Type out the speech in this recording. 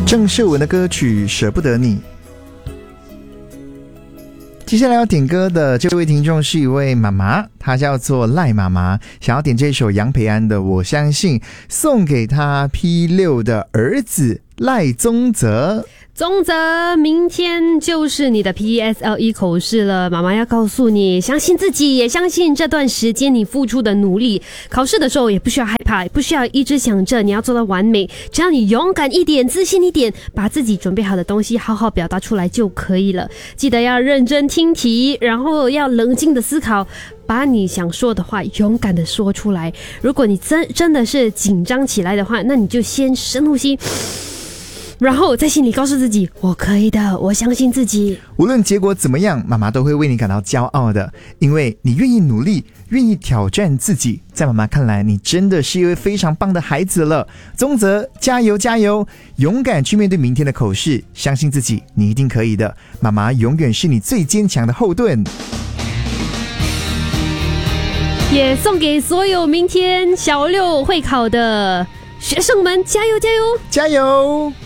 郑秀文的歌曲《舍不得你》。接下来要点歌的这位听众是一位妈妈，她叫做赖妈妈，想要点这首杨培安的《我相信》，送给她 P6 的儿子赖宗泽。 宗泽，明天就是你的 PSLE 口试了，妈妈要告诉你，相信自己，也相信这段时间你付出的努力。考试的时候也不需要害怕，不需要一直想着你要做到完美，只要你勇敢一点，自信一点，把自己准备好的东西好好表达出来就可以了。记得要认真听题，然后要冷静的思考，把你想说的话勇敢的说出来。如果你真的是紧张起来的话，那你就先深呼吸，然后在心里告诉自己，我可以的，我相信自己。 无论结果怎么样，妈妈都会为你感到骄傲的，因为你愿意努力，愿意挑战自己。在妈妈看来，你真的是一位非常棒的孩子了。宗泽，加油加油，勇敢去面对明天的口试，相信自己，你一定可以的。妈妈永远是你最坚强的后盾。 也送给所有明天小6会考的学生们，加油加油加油！